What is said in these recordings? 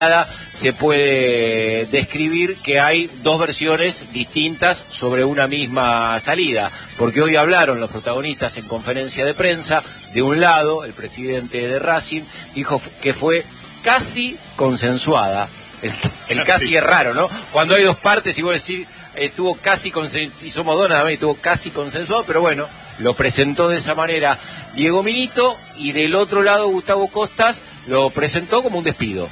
se puede describir que hay dos versiones distintas sobre una misma salida, porque hoy hablaron los protagonistas en conferencia de prensa. De un lado, el presidente de Racing dijo que fue casi consensuada. El casi es raro, ¿no? Cuando hay dos partes y vos decís, estuvo casi consensuado, y somos dos nada más, estuvo casi consensuado, pero bueno, lo presentó de esa manera Diego Milito, y del otro lado Gustavo Costas lo presentó como un despido.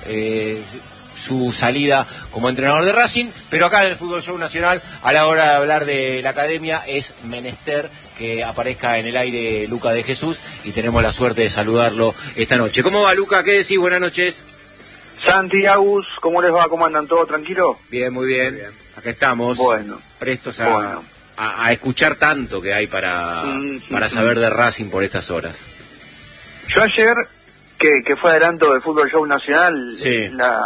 Su salida como entrenador de Racing, pero acá en el Fútbol Show Nacional, a la hora de hablar de la academia, es menester que aparezca en el aire Luca de Jesús, y tenemos la suerte de saludarlo esta noche. ¿Cómo va, Luca? ¿Qué decís? Buenas noches. Santi, Agus, ¿cómo les va? ¿Cómo andan? ¿Todo tranquilo? Bien, muy bien. Acá estamos, prestos a escuchar tanto que hay para saber de Racing por estas horas. Yo ayer, que fue adelanto del Fútbol Show Nacional, sí,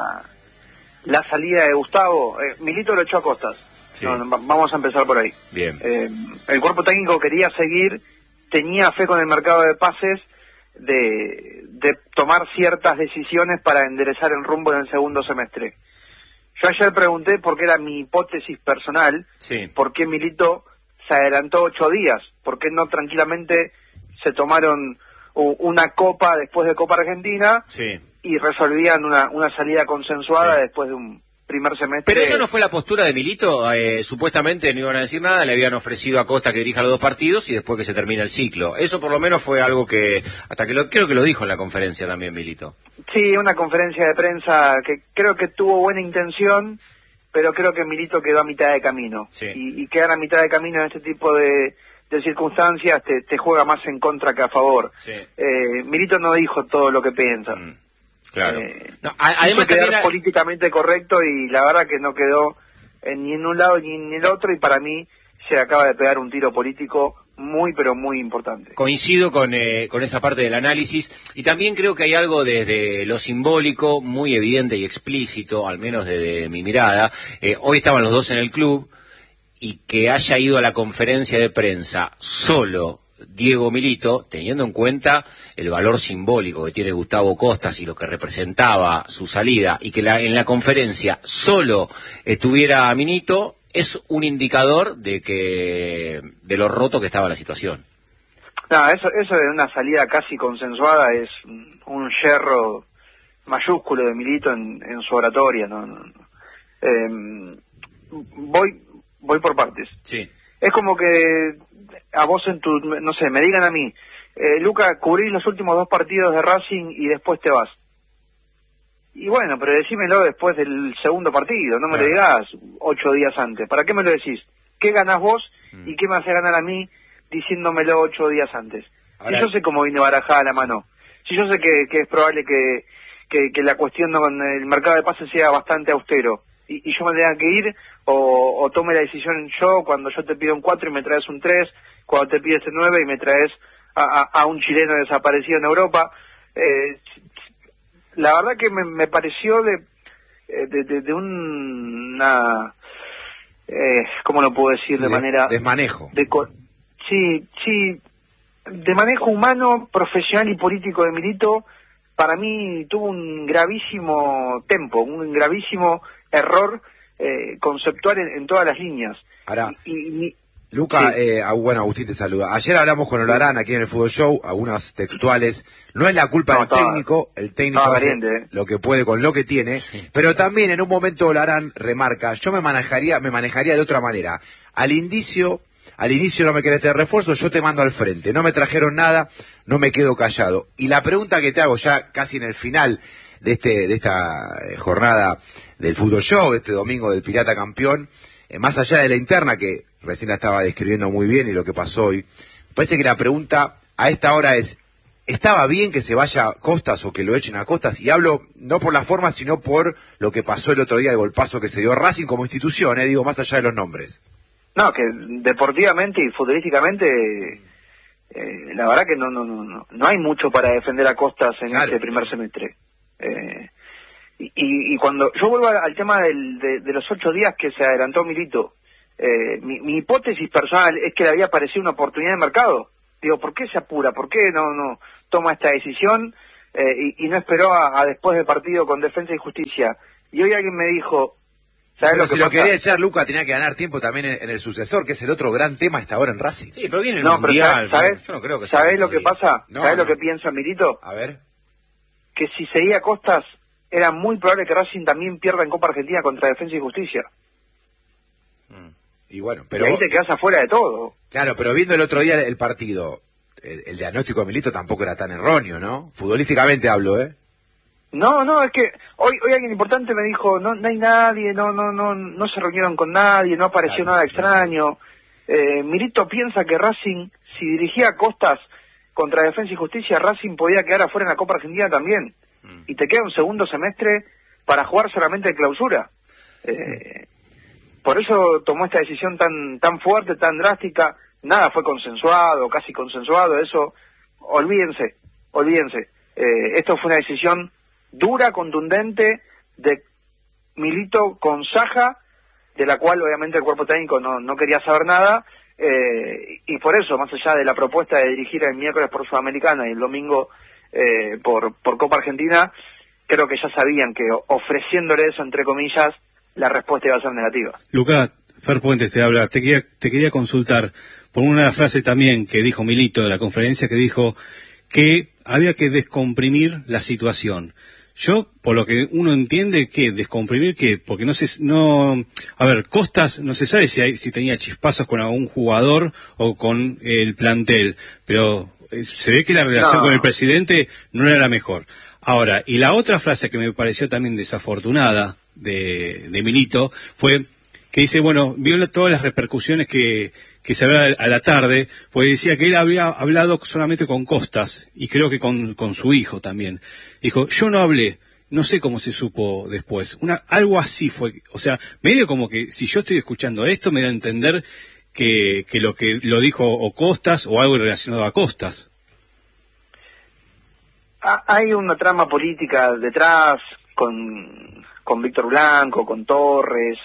la salida de Gustavo, Milito lo echó a Costas. Sí. No, vamos a empezar por ahí. Bien. El cuerpo técnico quería seguir, tenía fe con el mercado de pases de tomar ciertas decisiones para enderezar el rumbo en el segundo semestre. Yo ayer pregunté, porque era mi hipótesis personal, sí, por qué Milito se adelantó 8 días, por qué no tranquilamente se tomaron una copa después de Copa Argentina, sí, y resolvían una salida consensuada, sí, después de un primer semestre. Pero esa no fue la postura de Milito. Supuestamente no iban a decir nada, le habían ofrecido a Costa que dirija los dos partidos y después que se termina el ciclo. Eso por lo menos fue algo que, creo que lo dijo en la conferencia también Milito. Sí, una conferencia de prensa que creo que tuvo buena intención, pero creo que Milito quedó a mitad de camino. Sí. Y quedar a mitad de camino en este tipo de circunstancias te juega más en contra que a favor. Sí. Milito no dijo todo lo que piensa. Claro. Además quedar políticamente correcto, y la verdad que no quedó ni en un lado ni en el otro, y para mí se acaba de pegar un tiro político muy pero muy importante. Coincido con esa parte del análisis, y también creo que hay algo desde lo simbólico muy evidente y explícito, al menos desde mi mirada. Hoy estaban los dos en el club, y que haya ido a la conferencia de prensa solo Diego Milito, teniendo en cuenta el valor simbólico que tiene Gustavo Costas y lo que representaba su salida, y que en la conferencia solo estuviera Milito, es un indicador de lo roto que estaba la situación. No, eso de una salida casi consensuada es un yerro mayúsculo de Milito en su oratoria. Voy por partes. Sí. Es como que a vos no sé, me digan a mí, Luca, cubrís los últimos 2 partidos de Racing y después te vas. Y bueno, pero decímelo después del segundo partido, no me lo digas 8 días antes. ¿Para qué me lo decís? ¿Qué ganás vos y qué me hace ganar a mí diciéndomelo 8 días antes? Ahora, si yo sé cómo viene barajada la mano, si yo sé que es probable que la cuestión con el mercado de pases sea bastante austero, y yo me tenga que ir, o tome la decisión yo cuando yo te pido un 4 y me traes un 3, cuando te pides el 9 y me traes a un chileno desaparecido en Europa. La verdad que me pareció de una... ¿cómo lo puedo decir? Sí, de manera... desmanejo. Sí, de manejo humano, profesional y político de Milito. Para mí tuvo un gravísimo tempo, un gravísimo error conceptual en todas las líneas. Ahora, Luca, sí. Bueno, Agustín te saluda. Ayer hablamos con Olarán aquí en el Fútbol Show, algunas textuales. No es la culpa del técnico, el técnico hace lo que puede con lo que tiene, pero también en un momento Olarán remarca, yo me manejaría de otra manera. Al inicio no me querés tener refuerzo, yo te mando al frente. No me trajeron nada, no me quedo callado. Y la pregunta que te hago ya casi en el final de esta jornada del Fútbol Show, de este domingo del Pirata Campeón, más allá de la interna que recién la estaba describiendo muy bien y lo que pasó hoy, parece que la pregunta a esta hora es, ¿estaba bien que se vaya a Costas o que lo echen a Costas? Y hablo no por la forma, sino por lo que pasó el otro día, el golpazo que se dio Racing como institución, digo, más allá de los nombres. No, que deportivamente y futbolísticamente, la verdad que no hay mucho para defender a Costas en este primer semestre. Y cuando yo vuelvo al tema de los 8 días que se adelantó Milito, mi hipótesis personal es que le había parecido una oportunidad de mercado. Digo, ¿por qué se apura? ¿Por qué no toma esta decisión? y no esperó a después del partido con Defensa y Justicia. Y hoy alguien me dijo, ¿sabes lo que si pasa? lo quería echar, Luca, tenía que ganar tiempo también en el sucesor, que es el otro gran tema hasta ahora en Racing. Sí, pero viene el no, Mundial. Pero ¿sabes? Yo no creo que ¿Sabés lo que pasa? No, ¿Sabés no. lo que piensa Milito? A ver. Que si seguía Costas, era muy probable que Racing también pierda en Copa Argentina contra Defensa y Justicia. Y bueno, pero... Y ahí te quedás afuera de todo. Claro, pero viendo el otro día el partido, el diagnóstico de Milito tampoco era tan erróneo, ¿no? Futbolísticamente hablo, ¿eh? No, es que hoy alguien importante me dijo, no hay nadie, no se reunieron con nadie, no apareció nada extraño. Milito piensa que Racing, si dirigía a Costas contra Defensa y Justicia, Racing podía quedar afuera en la Copa Argentina también. Y te queda un segundo semestre para jugar solamente de clausura. Por eso tomó esta decisión tan fuerte, tan drástica. Nada fue consensuado, casi consensuado, eso, olvídense. Esto fue una decisión dura, contundente, de Milito con Saja, de la cual obviamente el cuerpo técnico no quería saber nada, y por eso, más allá de la propuesta de dirigir el miércoles por Sudamericana y el domingo por Copa Argentina, creo que ya sabían que ofreciéndole eso, entre comillas, la respuesta iba a ser negativa. Lucas, Fer Puentes te habla. Te quería consultar por una frase también que dijo Milito en la conferencia, que dijo que había que descomprimir la situación. Yo, por lo que uno entiende, ¿qué? ¿Descomprimir qué? Porque a ver, Costas no se sabe si tenía chispazos con algún jugador o con el plantel, pero se ve que la relación con el presidente no era la mejor. Ahora, y la otra frase que me pareció también desafortunada de Milito fue que dice, bueno, vio todas las repercusiones que se habla a la tarde, pues decía que él había hablado solamente con Costas, y creo que con su hijo también. Dijo, yo no hablé, no sé cómo se supo después. Algo así fue, o sea, medio como que si yo estoy escuchando esto, me da a entender que lo dijo o Costas o algo relacionado a Costas. Hay una trama política detrás con Víctor Blanco, con Torres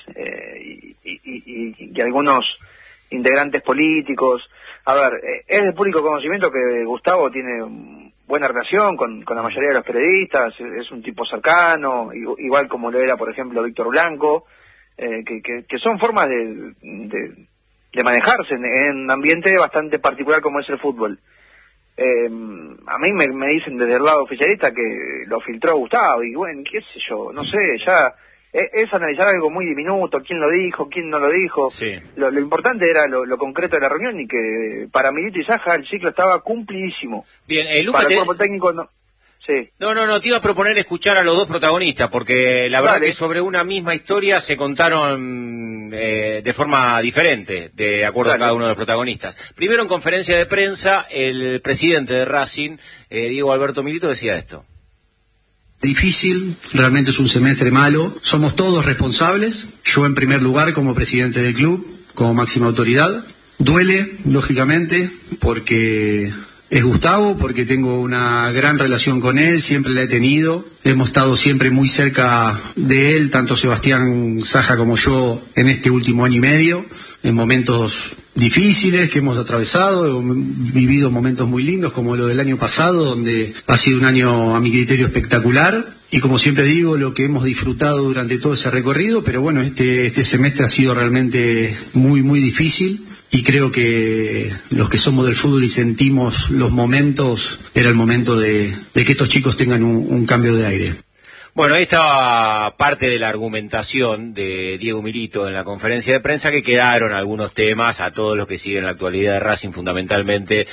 y algunos integrantes políticos. A ver, es de público conocimiento que Gustavo tiene buena relación con la mayoría de los periodistas, es un tipo cercano, igual como lo era, por ejemplo, Víctor Blanco, que son formas de manejarse en un ambiente bastante particular como es el fútbol. A mí me dicen desde el lado oficialista que lo filtró Gustavo, y bueno, qué sé yo, no sé, ya es analizar algo muy diminuto, quién lo dijo, quién no lo dijo. Sí. Lo importante era lo concreto de la reunión, y que para Milito y Saja el ciclo estaba cumplidísimo. Bien, Lucas, para el cuerpo técnico no. Sí. No, te iba a proponer escuchar a los dos protagonistas, porque la verdad que sobre una misma historia se contaron de forma diferente, de acuerdo a cada uno de los protagonistas. Primero, en conferencia de prensa, el presidente de Racing, Diego Alberto Milito, decía esto. Difícil, realmente es un semestre malo, somos todos responsables, yo en primer lugar como presidente del club, como máxima autoridad. Duele, lógicamente, porque es Gustavo, porque tengo una gran relación con él, siempre la he tenido, hemos estado siempre muy cerca de él, tanto Sebastián Saja como yo, en este último año y medio, en momentos difíciles que hemos atravesado, hemos vivido momentos muy lindos como lo del año pasado, donde ha sido un año a mi criterio espectacular, y como siempre digo, lo que hemos disfrutado durante todo ese recorrido, pero bueno, este semestre ha sido realmente muy, muy difícil. Y creo que los que somos del fútbol y sentimos los momentos, era el momento de que estos chicos tengan un cambio de aire. Bueno, ahí estaba parte de la argumentación de Diego Milito en la conferencia de prensa, que quedaron algunos temas a todos los que siguen la actualidad de Racing, fundamentalmente,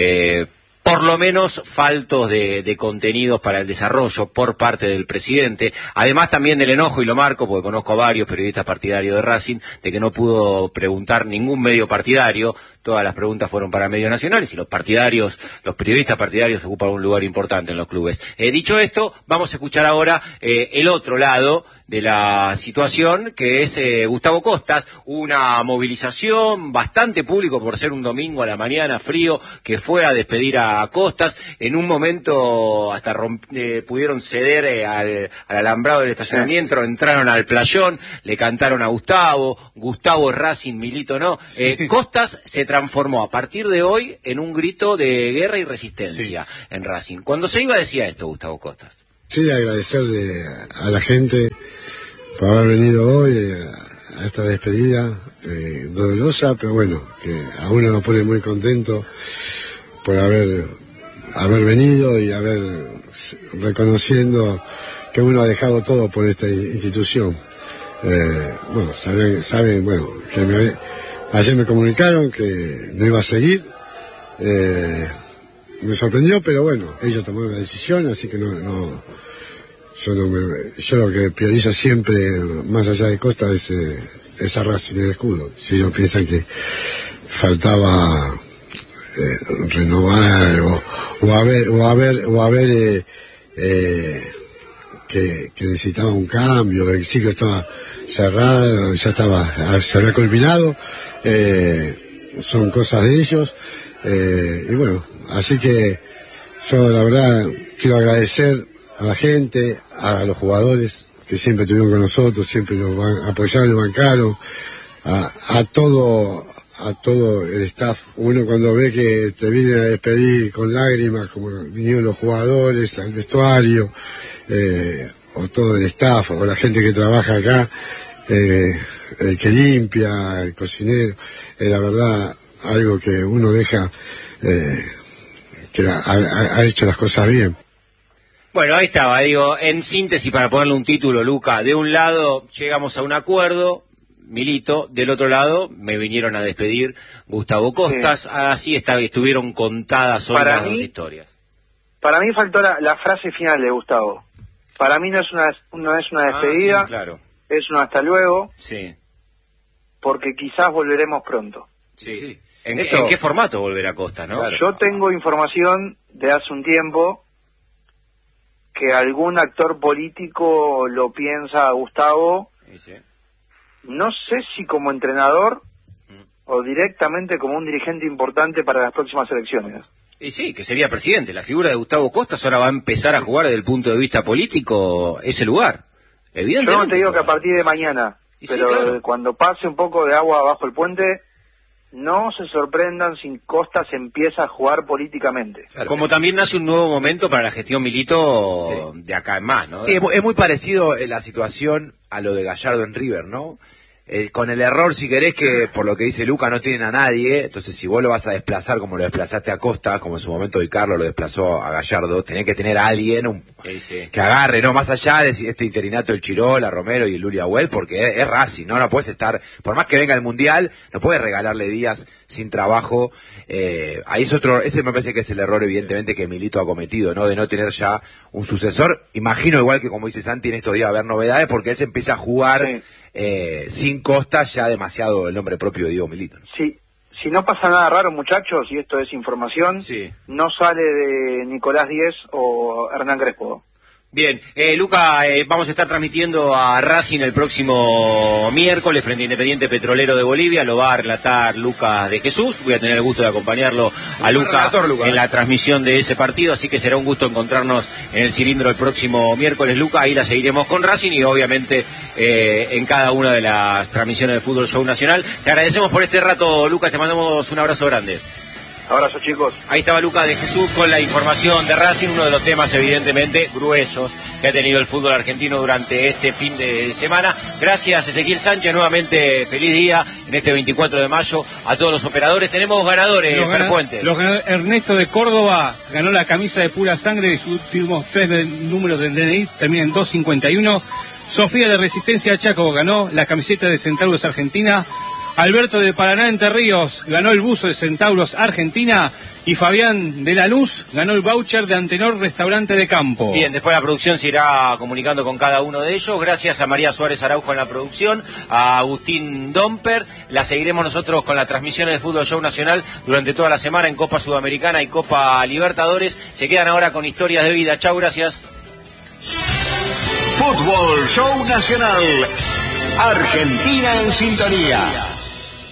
por lo menos faltos de contenidos para el desarrollo por parte del presidente, además también del enojo, y lo marco porque conozco a varios periodistas partidarios de Racing, de que no pudo preguntar ningún medio partidario. Todas las preguntas fueron para medios nacionales, y los periodistas partidarios ocupan un lugar importante en los clubes. Dicho esto, vamos a escuchar ahora el otro lado de la situación, que es Gustavo Costas, una movilización bastante público por ser un domingo a la mañana frío, que fue a despedir a Costas. En un momento hasta pudieron ceder al alambrado del estacionamiento, entraron al playón, le cantaron a Gustavo es Racing, Milito no. Costas se transformó a partir de hoy en un grito de guerra y resistencia en Racing. Cuando se iba decía esto, Gustavo Costas. Sí, agradecerle a la gente por haber venido hoy a esta despedida dolorosa, pero bueno, que a uno lo pone muy contento por haber venido y haber reconociendo que uno ha dejado todo por esta institución. Bueno, saben, bueno, que ayer me comunicaron que no iba a seguir. Me sorprendió, pero bueno, ellos tomaron la decisión, así que yo lo que priorizo siempre, más allá de Costa, es a Racing el escudo. Si ellos piensan que faltaba renovar o haber que necesitaba un cambio, el ciclo estaba cerrado, se había culminado, son cosas de ellos, y bueno, así que yo la verdad quiero agradecer a la gente, a los jugadores que siempre estuvieron con nosotros, siempre nos apoyaron y bancaron, a todo el staff. Uno cuando ve que te vienen a despedir con lágrimas, como vinieron los jugadores al vestuario, o todo el staff, o la gente que trabaja acá, el que limpia, el cocinero, la verdad, algo que uno deja, que ha hecho las cosas bien. Bueno, ahí estaba, digo, en síntesis, para ponerle un título, Luca, de un lado llegamos a un acuerdo, Milito, del otro lado me vinieron a despedir Gustavo Costas, así estuvieron contadas hoy las dos historias. Para mí faltó la frase final de Gustavo. Para mí no es una despedida, sí, claro. Es un hasta luego, sí, porque quizás volveremos pronto. Sí. ¿En qué formato volverá Costa, no? Claro. Yo tengo información de hace un tiempo que algún actor político lo piensa a Gustavo, sí. No sé si como entrenador o directamente como un dirigente importante para las próximas elecciones. Y sí, que sería presidente. La figura de Gustavo Costas ahora va a empezar a jugar desde el punto de vista político ese lugar. Evidentemente. Yo no te digo que a partir de mañana, pero sí, claro, cuando pase un poco de agua bajo el puente, no se sorprendan si Costas empieza a jugar políticamente. Claro. Como también nace un nuevo momento para la gestión Milito de acá en más, ¿no? Sí, es muy parecido la situación a lo de Gallardo en River, ¿no? Con el error, si querés, que por lo que dice Luca no tienen a nadie, entonces si vos lo vas a desplazar como lo desplazaste a Costa, como en su momento Di Carlo lo desplazó a Gallardo, tenés que tener a alguien que agarre, ¿no? Más allá de este interinato el Chirola, Romero y el Luli Agüed, porque es Racing, ¿no? No puedes estar, por más que venga el Mundial, no puedes regalarle días sin trabajo. Ahí ese me parece que es el error evidentemente que Milito ha cometido, ¿no? De no tener ya un sucesor. Imagino, igual que como dice Santi, en estos días va a haber novedades, porque él se empieza a jugar sin Costa, ya demasiado el nombre propio de Diego Milito, ¿no? Sí. Si no pasa nada raro, muchachos, y esto es información, no sale de Nicolás Díez o Hernán Crespo. Bien, Luca, vamos a estar transmitiendo a Racing el próximo miércoles frente a Independiente Petrolero de Bolivia, lo va a relatar Lucas de Jesús, voy a tener el gusto de acompañarlo a Luca en la transmisión de ese partido, así que será un gusto encontrarnos en el cilindro el próximo miércoles, Luca, ahí la seguiremos con Racing y obviamente en cada una de las transmisiones de Fútbol Show Nacional. Te agradecemos por este rato, Lucas, te mandamos un abrazo grande. Abrazo, chicos. Ahí estaba Lucas de Jesús con la información de Racing, uno de los temas evidentemente gruesos que ha tenido el fútbol argentino durante este fin de semana. Gracias, Ezequiel Sánchez, nuevamente feliz día en este 24 de mayo a todos los operadores. Tenemos ganadores, Puente. Ernesto de Córdoba ganó la camisa de pura sangre de sus últimos 3 números del DNI, termina en 251. Sofía de Resistencia Chaco ganó la camiseta de Centauros Argentina. Alberto de Paraná Entre Ríos ganó el buzo de Centauros Argentina y Fabián de la Luz ganó el voucher de Antenor Restaurante de Campo. Bien, después la producción se irá comunicando con cada uno de ellos. Gracias a María Suárez Araujo en la producción, a Agustín Domper. La seguiremos nosotros con las transmisiones de Fútbol Show Nacional durante toda la semana en Copa Sudamericana y Copa Libertadores. Se quedan ahora con historias de vida. Chau, gracias. Fútbol Show Nacional. Argentina en sintonía.